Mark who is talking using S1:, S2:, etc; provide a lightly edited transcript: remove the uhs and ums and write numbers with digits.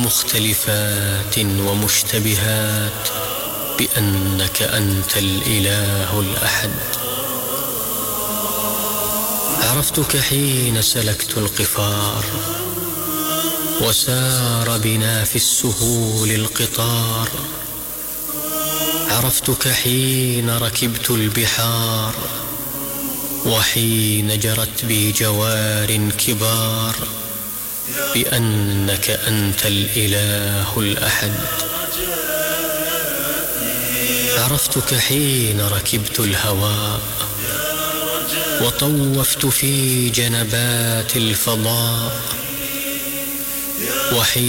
S1: مختلفات ومشتبهات بأنك أنت الإله الأحد. عرفتك حين سلكت القفار وسار بنا في السهول القطار. عرفتك حين ركبت البحار وحين جرت بي جوار كبار بأنك أنت الإله الأحد. عرفتك حين ركبت الهواء وطوفت في جنبات الفضاء وحين